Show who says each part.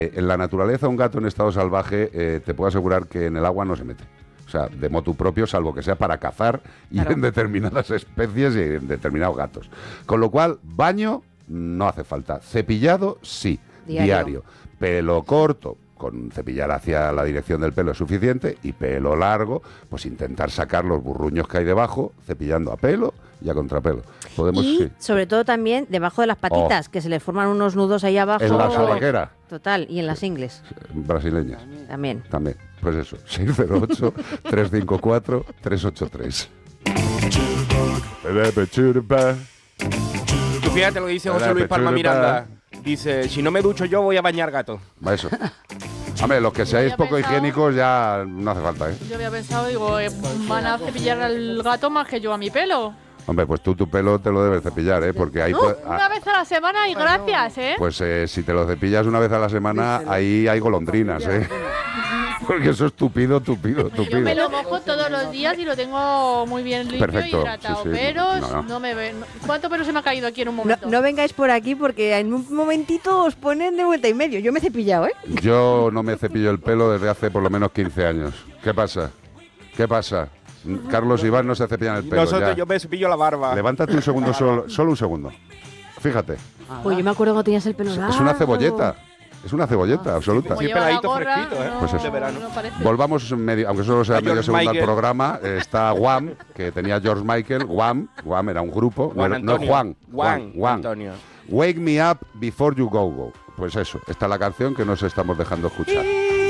Speaker 1: En la naturaleza, un gato en estado salvaje, te puedo asegurar que en el agua no se mete. O sea, de motu propio, salvo que sea para cazar y en determinadas especies y en determinados gatos. Con lo cual, baño no hace falta. Cepillado, sí, diario. Pelo corto, con cepillar hacia la dirección del pelo es suficiente, y pelo largo, pues intentar sacar los burruños que hay debajo, cepillando a pelo y a contrapelo. Podemos,
Speaker 2: y
Speaker 1: sí.
Speaker 2: sobre todo también debajo de las patitas, que se le forman unos nudos ahí abajo.
Speaker 1: En la sobaquera.
Speaker 2: Total, y en las ingles.
Speaker 1: Brasileñas.
Speaker 2: También.
Speaker 1: Pues eso, 608-354-383.
Speaker 3: Tú fíjate lo que dice José Luis Palma Miranda. Dice, si no me ducho yo, voy a bañar gato.
Speaker 1: Va eso. Hombre, los que seáis poco higiénicos ya no hace falta, ¿eh?
Speaker 4: Yo había pensado, digo, van a cepillar al gato más que yo a mi pelo.
Speaker 1: Hombre, pues tú tu pelo te lo debes cepillar, ¿eh? Porque ahí...
Speaker 4: Una vez a la semana y gracias, ¿eh?
Speaker 1: Pues si te lo cepillas una vez a la semana, ahí hay golondrinas, ¿eh? Porque eso es tupido.
Speaker 4: Yo me lo mojo todos los días y lo tengo muy bien limpio.
Speaker 1: Perfecto,
Speaker 4: y hidratado.
Speaker 1: sí, sí.
Speaker 4: Pero no me ven. ¿Cuánto pelo se me ha caído aquí en un momento?
Speaker 2: No vengáis por aquí porque en un momentito os ponen de vuelta y medio. Yo me he cepillado, ¿eh?
Speaker 1: Yo no me cepillo el pelo desde hace por lo menos 15 años. ¿Qué pasa? Carlos y Iván no se cepillan el pelo.
Speaker 3: Yo me cepillo la barba.
Speaker 1: Levántate un segundo, solo un segundo. Fíjate.
Speaker 2: Pues yo me acuerdo cuando tenías el pelo largo.
Speaker 1: Es una cebolleta. Es una cebolleta absoluta.
Speaker 3: Sí, peladito fresquito, ¿eh?
Speaker 1: Pues eso.
Speaker 3: De verano.
Speaker 1: Volvamos medio, aunque solo sea medio segundo al
Speaker 3: Michael.
Speaker 1: programa. Está Wham, que tenía George Michael. Wham era un grupo. No Juan.
Speaker 3: Antonio.
Speaker 1: Wake me up before you go. Pues eso, esta es la canción que nos estamos dejando escuchar.